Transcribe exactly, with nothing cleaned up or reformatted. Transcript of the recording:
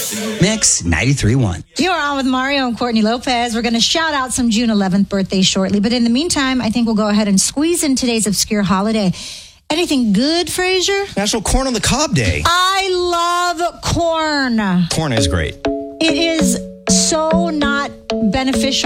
Mix ninety-three point one. You're on with Mario and Courtney Lopez. We're going to shout out some June eleventh birthdays shortly. But in the meantime, I think we'll go ahead and squeeze in today's obscure holiday. Anything good, Fraser? National Corn on the Cob Day. I love corn. Corn is great. It is so not beneficial